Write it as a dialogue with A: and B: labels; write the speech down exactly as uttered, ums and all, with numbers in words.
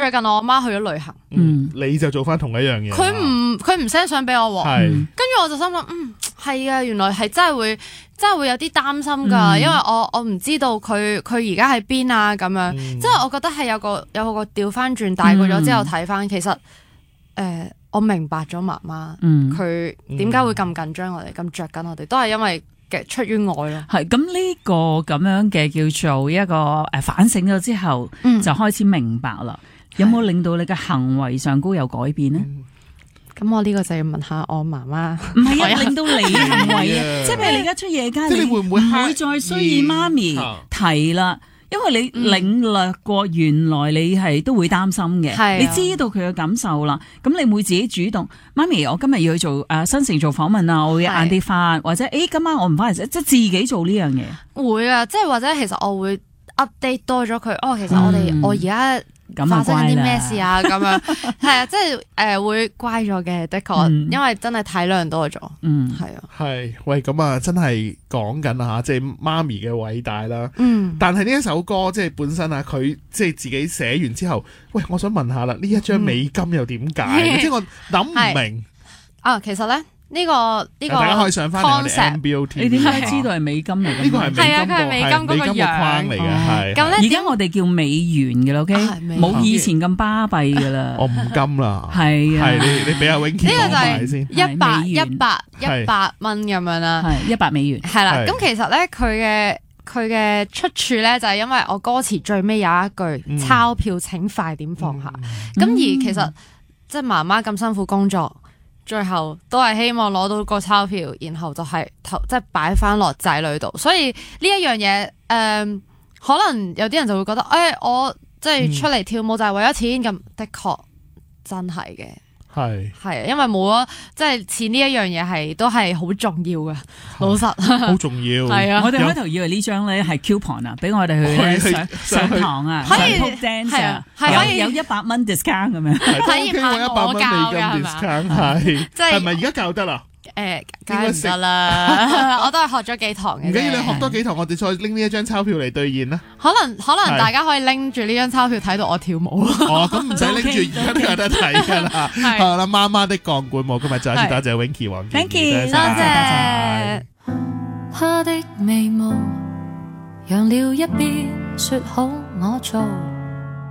A: 最近我阿媽去咗旅行，
B: 嗯，你就做翻同一樣嘢。
A: 佢唔佢唔 send 相俾我喎，跟住我就心諗，嗯係啊，原來係真係會真係會有啲擔心㗎，嗯、因為我我唔知道佢佢而家喺邊啊咁樣，嗯、即係我覺得係有個有個調翻轉大個咗之後睇翻，其實誒、呃、我明白咗媽媽佢點解會咁緊張我哋，咁着緊我哋，都係因為嘅出於愛咯。
B: 係咁呢個咁樣嘅叫做一個誒反省咗之後，嗯、就開始明白啦。有冇令到你嘅行為上高有改變呢？嗯
A: 咁我呢個就要問下我媽媽，
B: 唔係啊，令到你行為啊，即係譬如你而家出夜街，你會唔會唔會再需要媽咪提啦？因為你領略過原來你係都會擔心嘅，嗯、你知道佢嘅感受啦。咁你會自己主動，媽咪，我今日要去做誒新城做訪問啊，我會晏啲翻，或者誒、欸、今晚我唔翻嚟，即係自己做呢樣嘢。會啊，即係或者其實我會 update 多咗佢。哦，其實我哋、嗯、我而家。發生啲咩事啊？咁樣係啊，即係誒、呃、會乖咗嘅，的確，嗯、因為真係體諒多咗。嗯，係啊。係
C: 喂，咁啊，真係講緊啊，即係媽咪嘅偉大啦。
A: 嗯。
C: 但係呢一首歌即係本身啊，佢即係自己寫完之後，喂，我想問下啦，呢一張美金又點解？嗯、即係我諗唔明。
A: 啊，其實咧。呢、這個呢、這個
C: 大家可以上翻嚟我哋 M B O T V，
B: 你點解知道係美金嚟嘅？
C: 呢個係
A: 係啊，佢係美金嗰個
C: 框嚟嘅，係。
A: 咁咧，
B: 而家我哋叫美元嘅啦 ，OK，冇以前咁巴閉噶啦。
C: 我唔金啦，
B: 係啊，
C: 係你你俾阿 Winky 講埋先。
A: 一百一百一百蚊咁樣啦，
B: 係一百美元。
A: 係啦，咁其實咧，佢嘅佢嘅出處咧，就係因為我歌詞最尾有一句、嗯、鈔票請快點放下。咁、嗯、而其實即係媽媽咁辛苦工作。最後都係希望攞到個鈔票，然後就係投即係擺翻落仔女度。所以呢一樣嘢，誒、呃，可能有啲人就會覺得，誒、哎，我即係出嚟跳舞就係為咗錢咁，的確真係嘅。係係，因為冇咗即係錢呢一樣嘢係都係好重要嘅，老實
C: 好重要。
B: 係啊，我哋開頭以為呢張咧係 coupon 啊，俾我哋去上上堂啊，
A: 可以
B: dance 啊，
A: 係可以
B: 有一百蚊 discount 咁樣，
A: 可以派我教嘅係嘛？
C: 係即係咪而家教得啦？
A: 誒，梗係唔得啦！我都係學咗幾堂嘅。
C: 唔緊要，你學多幾堂，我哋再拎呢一張鈔票嚟兌現啦。
A: 可能可能大家可以拎住呢張鈔票睇到我跳舞。
C: 哦，咁唔使拎住，而家都有得睇噶啦。好啦，媽媽的鋼管舞，今日再一次多謝 Winky 黃健儀，
A: Thank you， 多謝。
D: 他的眉毛揚了一邊，說好我做。